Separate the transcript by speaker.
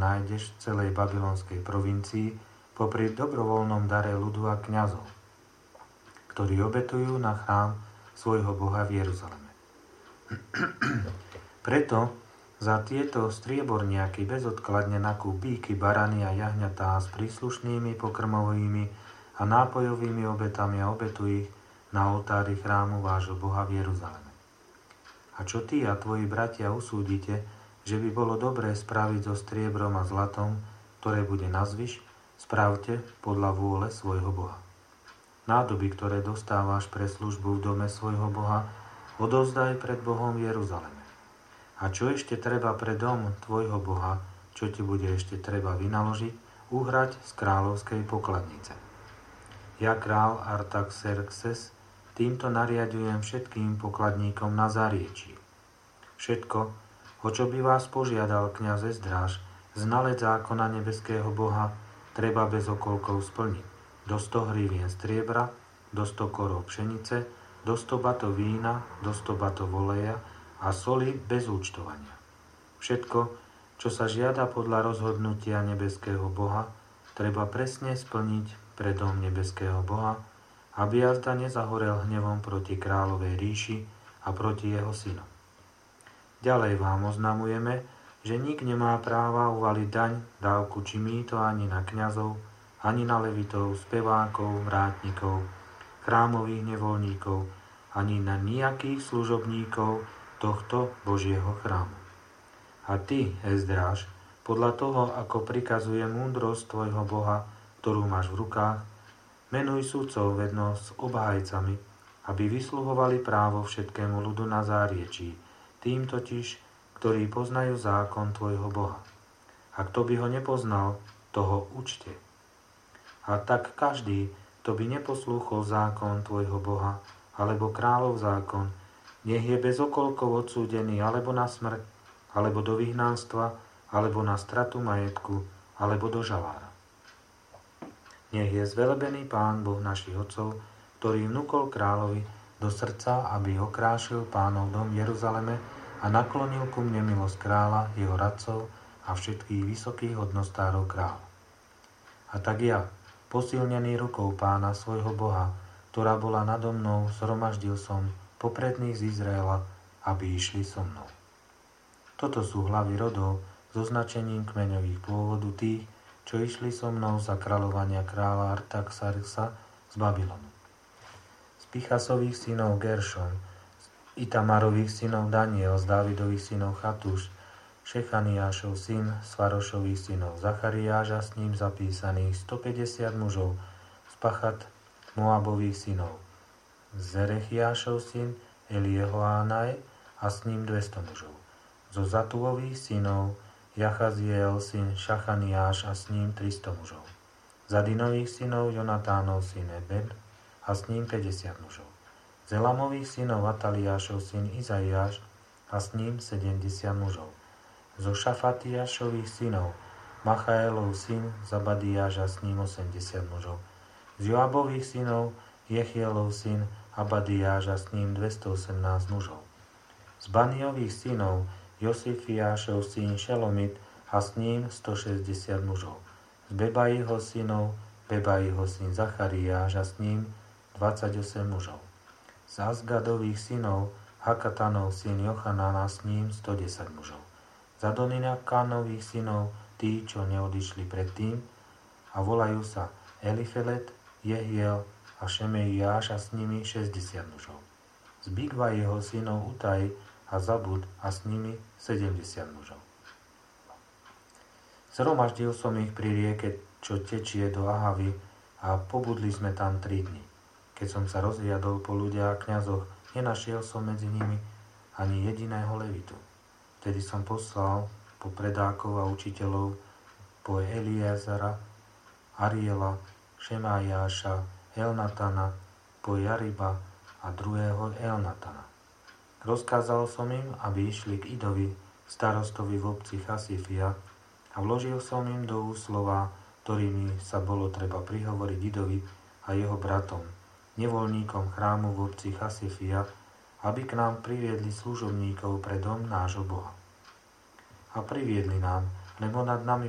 Speaker 1: nájdeš v celej babylonskej provincii popri dobrovoľnom dare ľudu a kňazov, ktorí obetujú na chrám svojho Boha v Jeruzaleme. Preto za tieto strieborniaky bezodkladne nakúp bíky, barany a jahňatá s príslušnými pokrmovými a nápojovými obetami a obetuj ich na oltári chrámu vášho Boha v Jeruzaleme. A čo ty a tvoji bratia usúdite, že by bolo dobré spraviť so striebrom a zlatom, ktoré bude nazvyš, spravte podľa vôle svojho Boha. Nádoby, ktoré dostávaš pre službu v dome svojho Boha, odovzdaj pred Bohom v Jeruzaleme. A čo ešte treba pre dom tvojho Boha, čo ti bude ešte treba vynaložiť, uhrať z kráľovskej pokladnice. Ja, král Artaxerxes, týmto nariadujem všetkým pokladníkom na záriečí. Všetko, o čo by vás požiadal kňaz Ezdráž, znalec zákona nebeského Boha, treba bez okolkov splniť. Do 100 hrivien striebra, do 100 korov pšenice, do 100 batov vína, do 100 batov oleja a soli bez účtovania. Všetko, čo sa žiada podľa rozhodnutia nebeského Boha, treba presne splniť pre dom nebeského Boha, aby jazda nezahorel hnevom proti kráľovej ríši a proti jeho synom. Ďalej vám oznamujeme, že nik nemá práva uvaliť daň, dávku či mýto ani na kňazov, ani na levitov, spevákov, vrátnikov, chrámových nevoľníkov, ani na nejakých služobníkov tohto Božieho chrámu. A ty, Ezdráž, podľa toho, ako prikazuje múdrosť tvojho Boha, ktorú máš v rukách, menuj sudcov vedno s obhajcami, aby vysluhovali právo všetkému ľudu na záriečí, tým totiž, ktorí poznajú zákon tvojho Boha. A kto by ho nepoznal, toho učte. A tak každý, kto by neposlúchol zákon tvojho Boha, alebo kráľov zákon, nech je bez okolkov odsúdený alebo na smrť, alebo do vyhnanstva, alebo na stratu majetku, alebo do žalára. Nech je zvelebený Pán Boh našich otcov, ktorý vnúkol kráľovi do srdca, aby okrášil Pánov dom v Jeruzaleme a naklonil ku mne milosť kráľa, jeho radcov a všetkých vysokých hodnostárov kráľa. A tak ja, posilnený rukou Pána svojho Boha, ktorá bola nado mnou, zhromaždil som popredných z Izraela, aby išli so mnou. Toto sú hlavy rodov s označením kmeňových pôvodu tých, čo išli so mnou za kráľovania kráľa Artaxerxa z Babylonu. Z Pichasových synov Geršon, z Itamarových synov Daniel, z Dávidových synov Chatúš, Šechaniášov syn, z Farošových synov Zachariáš a s ním zapísaných 150 mužov, z Pachat Moabových synov, Zerechiášov syn, Eliehoánaj a s ním 200 mužov, zo Zatúových synov, Jachaziel syn Šachaniáš a s ním 300 mužov. Zadinových synov Jonatánov syn Ebed a s ním 50 mužov. Zelamových synov Ataliášov syn Izaiáš a s ním 70 mužov. Zo Šafatiášových synov Machaelov syn Zabadiáš a s ním 80 mužov. Z Joabových synov Jechielov syn Abadiáš a s ním 218 mužov. Z Baniových synov Josifiášov syn Šelomit a s ním 160 mužov. Z Bebaiho synov Bebaiho syn Zachariáš a s ním 28 mužov. Z Azgadových synov Hakatanov syn Jochanan a s ním 110 mužov. Z Adonikanových synov tí, čo neodišli predtým a volajú sa Elifelet, Jehiel a Šemeiáš a s nimi 60 mužov. Z Bigva jeho synov Utaj a Zabud a s nimi 70 mužov. Zhromaždil som ich pri rieke, čo tečie do Ahavy a pobudli sme tam 3 dni. Keď som sa rozhliadol po ľudia a kňazoch, nenašiel som medzi nimi ani jediného levitu. Vtedy som poslal po predákov a učiteľov, po Eliezara, Ariela, Šemájáša, Elnatana, po Jariba a druhého Elnatana. Rozkázal som im, aby išli k Idovi, starostovi v obci Chasifia, a vložil som im do úst slová, ktorými sa bolo treba prihovoriť Idovi a jeho bratom, nevoľníkom chrámu v obci Chasifia, aby k nám priviedli služobníkov pre dom nášho Boha. A priviedli nám, lebo nad nami